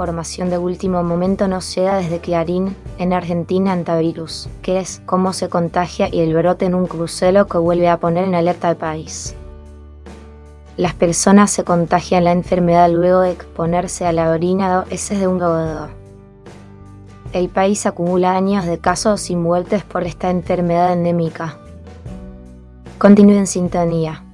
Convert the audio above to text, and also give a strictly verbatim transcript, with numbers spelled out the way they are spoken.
información de último momento nos llega desde Clarín, en Argentina, antivirus, que es cómo se contagia y el brote en un crucero que vuelve a poner en alerta al país. Las personas se contagian la enfermedad luego de exponerse a la orina o heces de un roedor. El país acumula años de casos y muertes por esta enfermedad endémica. Continúe en sintonía.